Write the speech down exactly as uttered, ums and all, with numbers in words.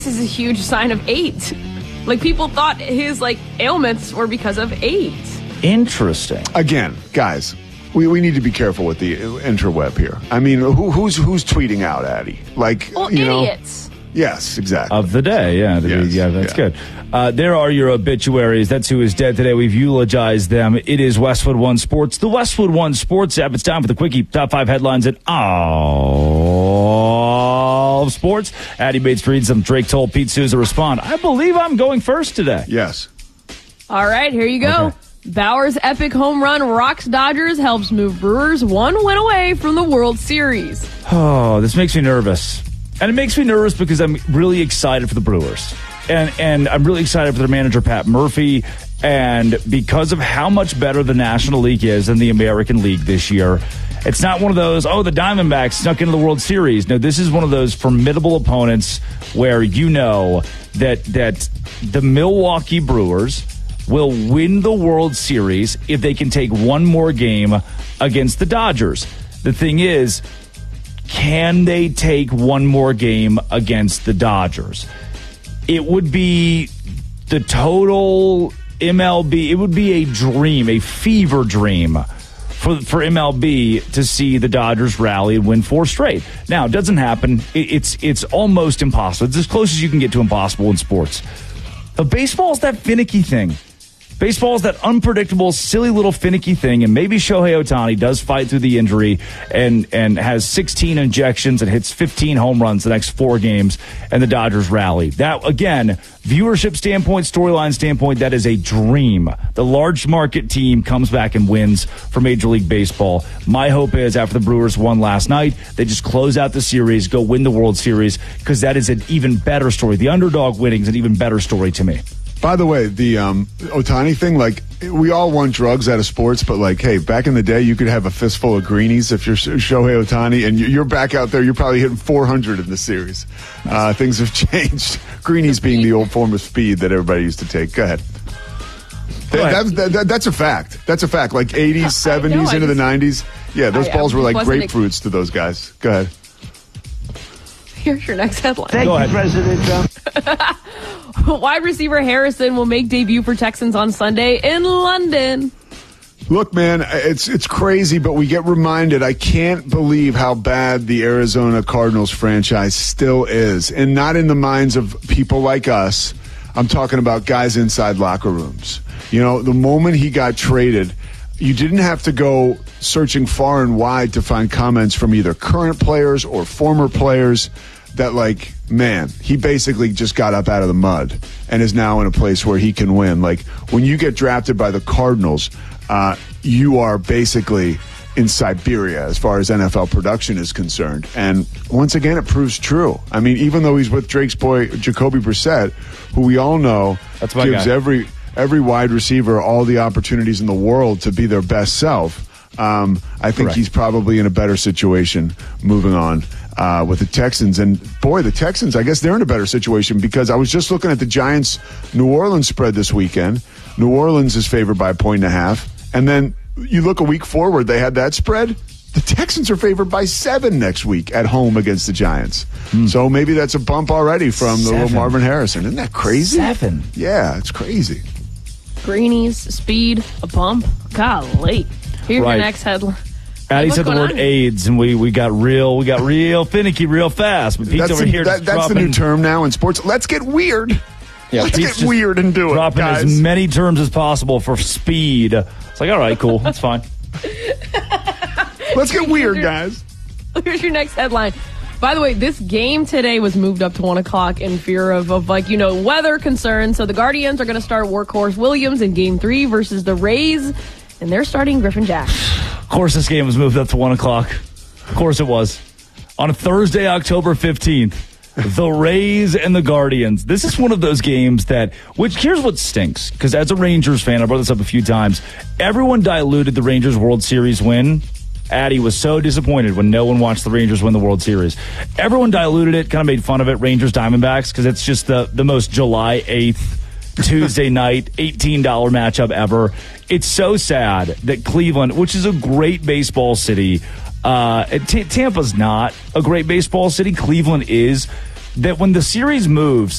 is a huge sign of eight. Like, people thought his, like, ailments were because of eight. Interesting. Again, guys, we, we need to be careful with the interweb here. I mean, who, who's who's tweeting out, Addie? Like, well, you idiots. know. Yes, exactly. Of the day, yeah. The, yes, yeah, that's yeah. good. Uh, there are your obituaries. That's who is dead today. We've eulogized them. It is Westwood One Sports, the Westwood One Sports app. It's time for the Quickie Top five Headlines in all of sports. Addie Bates reads them. Drake told Pete Souza respond. I believe I'm going first today. Yes. All right, here you go. Okay. Bauer's epic home run rocks Dodgers, helps move Brewers one win away from the World Series. Oh, this makes me nervous. And it makes me nervous because I'm really excited for the Brewers. And and I'm really excited for their manager, Pat Murphy. And because of how much better the National League is than the American League this year, it's not one of those, oh, the Diamondbacks snuck into the World Series. No, this is one of those formidable opponents where you know that that the Milwaukee Brewers will win the World Series if they can take one more game against the Dodgers. The thing is, can they take one more game against the Dodgers? It would be the total M L B. It would be a dream, a fever dream for for M L B to see the Dodgers rally and win four straight. Now, it doesn't happen. It, it's it's almost impossible. It's as close as you can get to impossible in sports. But baseball is that finicky thing. Baseball is that unpredictable, silly little finicky thing, and maybe Shohei Ohtani does fight through the injury and, and has sixteen injections and hits fifteen home runs the next four games, and the Dodgers rally. That, again, viewership standpoint, storyline standpoint, that is a dream. The large market team comes back and wins for Major League Baseball. My hope is after the Brewers won last night, they just close out the series, go win the World Series, because that is an even better story. The underdog winning is an even better story to me. By the way, the um, Ohtani thing, like, we all want drugs out of sports, but, like, hey, back in the day, you could have a fistful of greenies if you're Shohei Ohtani, and you're back out there, you're probably hitting four hundred in the series. Uh, things have changed. Greenies being the old form of speed that everybody used to take. Go ahead. Go ahead. That, that, that, that's a fact. That's a fact. Like eighties, seventies, know, into just, the nineties. Yeah, those I, balls I were like grapefruits ex- to those guys. Go ahead. Here's your next headline. Thank Go you, ahead. President Trump. Wide receiver Harrison will make debut for Texans on Sunday in London. Look, man, it's it's crazy, but we get reminded. I can't believe how bad the Arizona Cardinals franchise still is, and not in the minds of people like us. I'm talking about guys inside locker rooms. You know, the moment he got traded, you didn't have to go searching far and wide to find comments from either current players or former players that, like, man, he basically just got up out of the mud and is now in a place where he can win. Like, when you get drafted by the Cardinals, uh, you are basically in Siberia as far as N F L production is concerned. And once again, it proves true. I mean, even though he's with Drake's boy, Jacoby Brissett, who we all know That's my gives guy. every every wide receiver all the opportunities in the world to be their best self, um, I think Correct. he's probably in a better situation moving on uh, with the Texans. And, boy, the Texans, I guess they're in a better situation because I was just looking at the Giants-New Orleans spread this weekend. New Orleans is favored by a point and a half. And then you look a week forward, they had that spread. The Texans are favored by seven next week at home against the Giants. Hmm. So maybe that's a bump already from the Seven. little Marvin Harrison. Isn't that crazy? Seven. Yeah, it's crazy. Greenies, speed, a bump. Golly. Here's Right. your next headline. Addie What's said the going word on? AIDS, and we, we got real we got real finicky real fast. But Pete's That's, over the, here that, just that's dropping, the new term now in sports. Let's get weird. Yeah, Let's Pete's get just weird and do it, dropping guys. as many terms as possible for speed. It's like, all right, cool, that's fine. Let's get weird, guys. Here's your next headline. By the way, this game today was moved up to one o'clock in fear of, of like, you know, weather concerns. So the Guardians are going to start Workhorse Williams in game three versus the Rays, and they're starting Griffin Jack. Of course, this game was moved up to one o'clock. Of course, it was on a Thursday, October fifteenth. The Rays and the Guardians. This is one of those games that, which here's what stinks, because as a Rangers fan, I brought this up a few times, everyone diluted the Rangers World Series win. Addie was so disappointed when no one watched the Rangers win the World Series. Everyone diluted it, kind of made fun of it, Rangers Diamondbacks, because it's just the, the most July eighth, Tuesday night, eighteen dollars matchup ever. It's so sad that Cleveland, which is a great baseball city, uh, T- Tampa's not a great baseball city. Cleveland is. that when the series moves,